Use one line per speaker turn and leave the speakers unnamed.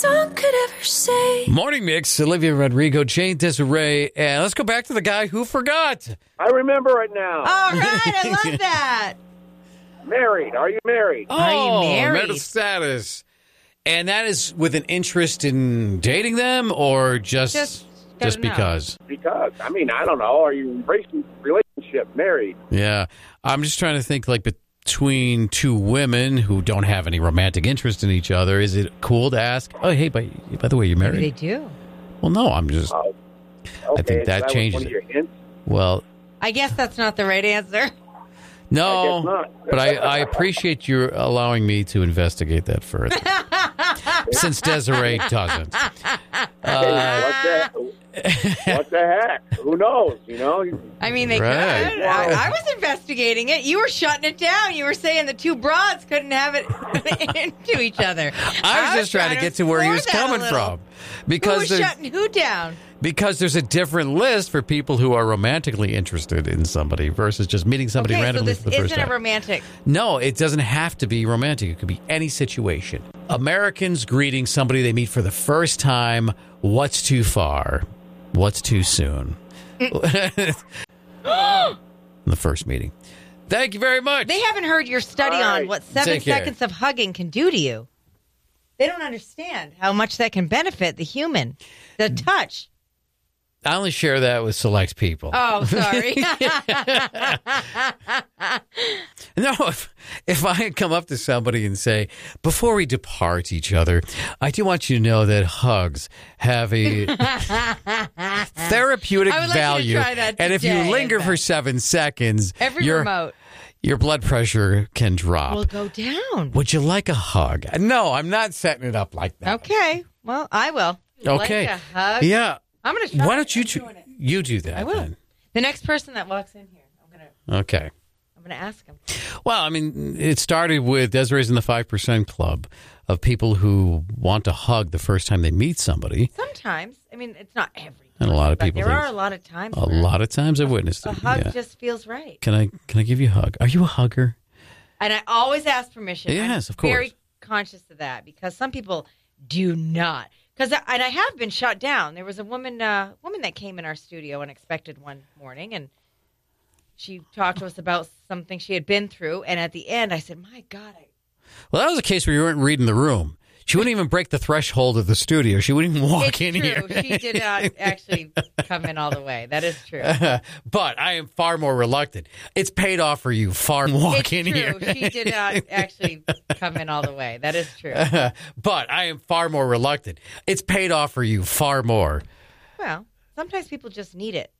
Song could ever say.
Morning Mix, Olivia Rodrigo, Jane Desiree, and let's go back to the guy who forgot.
I remember it now.
All right, I love that.
Married. Are you married?
Are you married?
Marital status. And that is with an interest in dating them or just because?
Because, I mean, I don't know. Are you embracing relationship, married?
Yeah. I'm just trying to think like between two women who don't have any romantic interest in each other, is it cool to ask, oh, hey, by the way, you married?
Maybe they do.
Well, no, I'm just,
Okay,
I think that
was
changes
one of your
it.
hints?
Well,
I guess that's not the right answer.
I
no,
guess not.
but I appreciate you allowing me to investigate that further. Since Desiree doesn't.
Hey, what the heck? Who knows, you know?
I mean, they
Right.
could. I was investigating it. You were shutting it down. You were saying the two broads couldn't have it into each other.
I was just trying to get to where he was
explore that a
coming
little.
from.
Who
Because
was
there's,
shutting who down?
because there's a different list for people who are romantically interested in somebody versus just meeting somebody
Okay, so
randomly
this
for the first
isn't
time.
a romantic.
No, it doesn't have to be romantic. It could be any situation. Americans greeting somebody they meet for the first time. What's too far? What's too soon? The first meeting. Thank you very much.
They haven't heard your study
All
on
right.
what 7
Take care.
seconds of hugging can do to you. They don't understand how much that can benefit the human. The touch.
I only share that with select people.
Oh, sorry.
No, if I come up to somebody and say, before we depart each other, I do want you to know that hugs have a therapeutic
I would like you to
value.
try that
And if you
today,
linger
in
for
fact.
7 seconds,
Every
your
remote
blood pressure can drop.
will go down.
Would you like a hug? No, I'm not setting it up like that.
Okay. Well, I will.
Okay.
Like a hug?
Yeah.
I'm going to try.
Why don't you
I'm doing it.
you do that?
I will.
Then.
The next person that walks in here,
Okay.
I'm going to ask him.
Well, I mean, it started with Desiree's in the 5% Club of people who want to hug the first time they meet somebody.
Sometimes. I mean, it's not every time.
And a lot of
but
people
there
think-
are a lot of times.
A
where
lot of times I've witnessed
A
it.
hug
Yeah.
just feels right.
Can I give you a hug? Are you a hugger?
And I always ask permission.
Yes,
I'm
of course.
very conscious of that because some people do not. And I have been shut down. There was a woman that came in our studio unexpected one morning, and she talked to us about something she had been through. And at the end, I said, "My God,
Well, that was a case where you weren't reading the room. She wouldn't even break the threshold of the studio. She wouldn't even walk
it's
in
true.
here.
She did not actually come in all the way. That is true.
But I am far more reluctant. It's paid off for you far more walk
It's
in
true.
here.
She did not actually come in all the way. That is true.
But I am far more reluctant. It's paid off for you far more.
Well, sometimes people just need it.